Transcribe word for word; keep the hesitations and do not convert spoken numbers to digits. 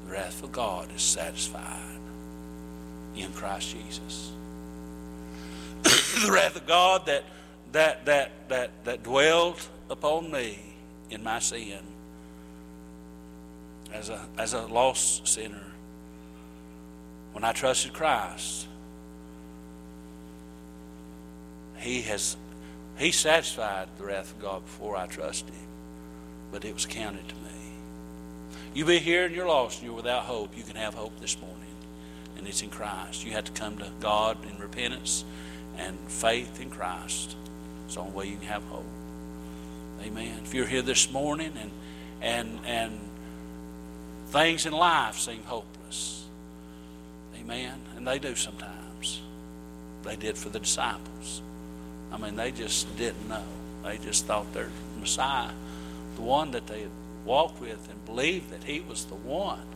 The wrath of God is satisfied in Christ Jesus. The wrath of God that that that that that dwelled upon me in my sin as a as a lost sinner. When I trusted Christ, He has He satisfied the wrath of God before I trusted Him, but it was counted to me. You be here and you're lost and you're without hope. You can have hope this morning, and it's in Christ. You have to come to God in repentance and faith in Christ. It's the only way you can have hope. Amen. If you're here this morning and and and things in life seem hopeless, amen, and they do sometimes. They did for the disciples. I mean, they just didn't know. They just thought their Messiah, the one that they had walked with and believed that He was the one,